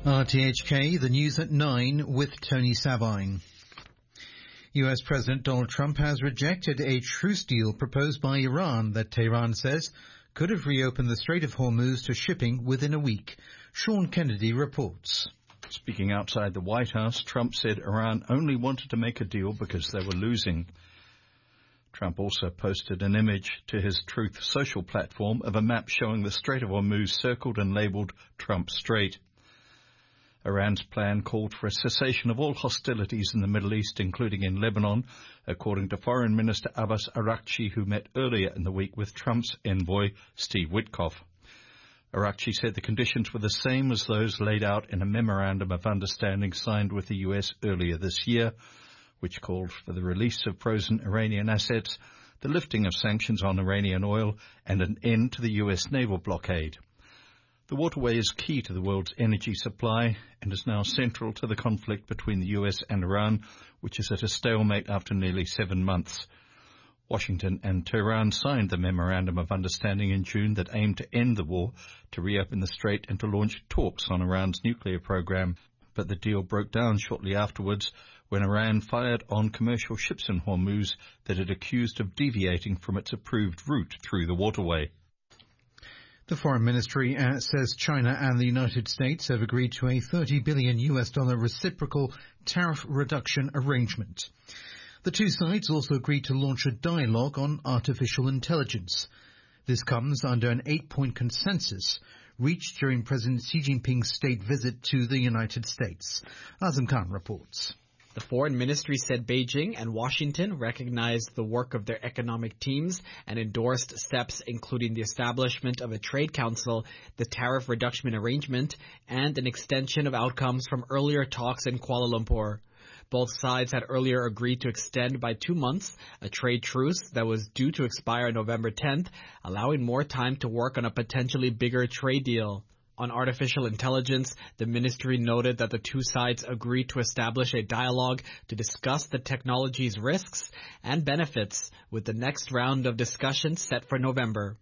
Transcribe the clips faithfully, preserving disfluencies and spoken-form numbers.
R T H K, the news at nine with Tony Sabine. U S President Donald Trump has rejected a truce deal proposed by Iran that Tehran says could have reopened the Strait of Hormuz to shipping within a week. Sean Kennedy reports. Speaking outside the White House, Trump said Iran only wanted to make a deal because they were losing. Trump also posted an image to his Truth Social platform of a map showing the Strait of Hormuz circled and labeled Trump Strait. Iran's plan called for a cessation of all hostilities in the Middle East, including in Lebanon, according to Foreign Minister Abbas Araghchi, who met earlier in the week with Trump's envoy, Steve Witkoff. Araghchi said the conditions were the same as those laid out in a memorandum of understanding signed with the U S earlier this year, which called for the release of frozen Iranian assets, the lifting of sanctions on Iranian oil, and an end to the U S naval blockade. The waterway is key to the world's energy supply and is now central to the conflict between the U S and Iran, which is at a stalemate after nearly seven months. Washington and Tehran signed the Memorandum of Understanding in June that aimed to end the war, to reopen the strait and to launch talks on Iran's nuclear program. But the deal broke down shortly afterwards when Iran fired on commercial ships in Hormuz that it accused of deviating from its approved route through the waterway. The Foreign Ministry uh, says China and the United States have agreed to a thirty billion U S dollar reciprocal tariff reduction arrangement. The two sides also agreed to launch a dialogue on artificial intelligence. This comes under an eight-point consensus reached during President Xi Jinping's state visit to the United States. Azam Khan reports. The Foreign Ministry said Beijing and Washington recognized the work of their economic teams and endorsed steps including the establishment of a trade council, the tariff reduction arrangement, and an extension of outcomes from earlier talks in Kuala Lumpur. Both sides had earlier agreed to extend by two months a trade truce that was due to expire November tenth, allowing more time to work on a potentially bigger trade deal. On artificial intelligence, the ministry noted that the two sides agreed to establish a dialogue to discuss the technology's risks and benefits, with the next round of discussions set for November.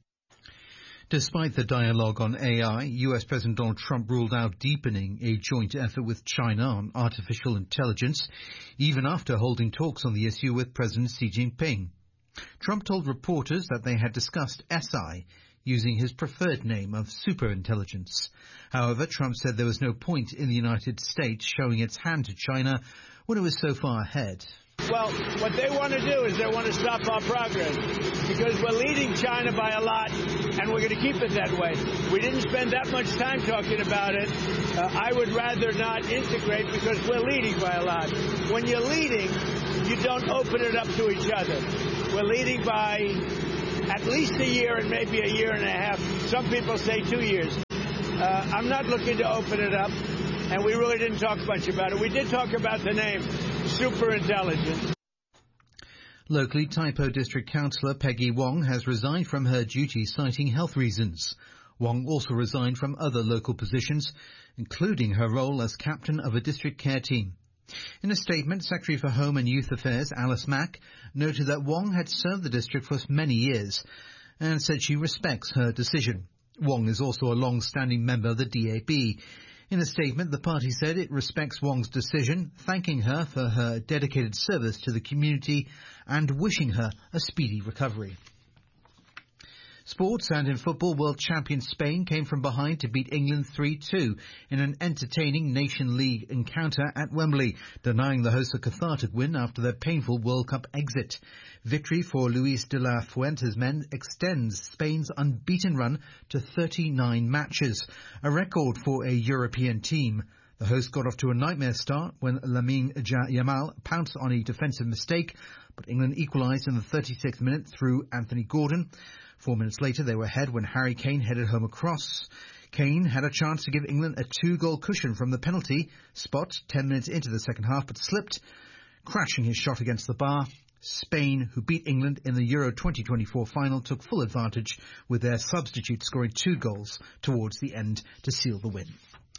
Despite the dialogue on A I, U S President Donald Trump ruled out deepening a joint effort with China on artificial intelligence, even after holding talks on the issue with President Xi Jinping. Trump told reporters that they had discussed S I, using his preferred name of superintelligence. However, Trump said there was no point in the United States showing its hand to China when it was so far ahead. Well, what they want to do is they want to stop our progress because we're leading China by a lot, and we're going to keep it that way. We didn't spend that much time talking about it. Uh, I would rather not integrate because we're leading by a lot. When you're leading, you don't open it up to each other. We're leading by at least a year and maybe a year and a half. Some people say two years. Uh, I'm not looking to open it up, and we really didn't talk much about it. We did talk about the name, superintelligence. Locally, Taipo District Councillor Peggy Wong has resigned from her duties citing health reasons. Wong also resigned from other local positions, including her role as captain of a district care team. In a statement, Secretary for Home and Youth Affairs Alice Mack noted that Wong had served the district for many years and said she respects her decision. Wong is also a long-standing member of the D A B. In a statement, the party said it respects Wong's decision, thanking her for her dedicated service to the community and wishing her a speedy recovery. Sports, and in football, world champion Spain came from behind to beat England three two in an entertaining Nation League encounter at Wembley, denying the hosts a cathartic win after their painful World Cup exit. Victory for Luis de la Fuente's men extends Spain's unbeaten run to thirty-nine matches, a record for a European team. The hosts got off to a nightmare start when Lamine Yamal pounced on a defensive mistake, but England equalised in the thirty-sixth minute through Anthony Gordon. Four minutes later, they were ahead when Harry Kane headed home a cross. Kane had a chance to give England a two-goal cushion from the penalty spot ten minutes into the second half, but slipped, crashing his shot against the bar. Spain, who beat England in the Euro twenty twenty-four final, took full advantage with their substitute scoring two goals towards the end to seal the win.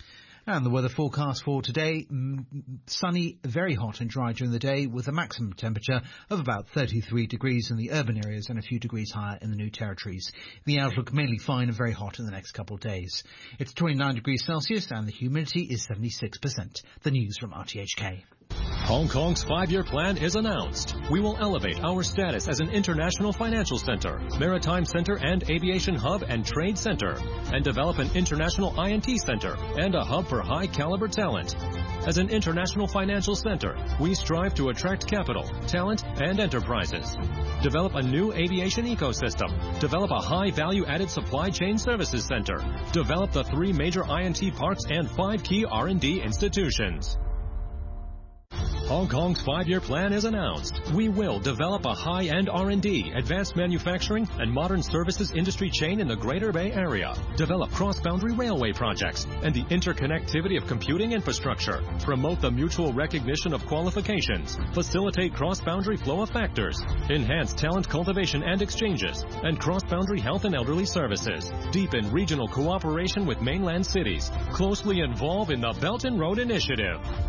And the weather forecast for today, mm, sunny, very hot and dry during the day with a maximum temperature of about thirty-three degrees in the urban areas and a few degrees higher in the New Territories. The outlook mainly fine and very hot in the next couple of days. It's twenty-nine degrees Celsius and the humidity is seventy-six percent. The news from R T H K. Hong Kong's five-year plan is announced. We will elevate our status as an international financial center, maritime center and aviation hub and trade center, and develop an international I and T center and a hub for high-caliber talent. As an international financial center, we strive to attract capital, talent, and enterprises. Develop a new aviation ecosystem. Develop a high-value-added supply chain services center. Develop the three major I and T parks and five key R and D institutions. Hong Kong's five-year plan is announced. We will develop a high-end R and D, advanced manufacturing, and modern services industry chain in the Greater Bay Area. Develop cross-boundary railway projects and the interconnectivity of computing infrastructure. Promote the mutual recognition of qualifications. Facilitate cross-boundary flow of factors. Enhance talent cultivation and exchanges. And cross-boundary health and elderly services. Deepen regional cooperation with mainland cities. Closely involve in the Belt and Road Initiative.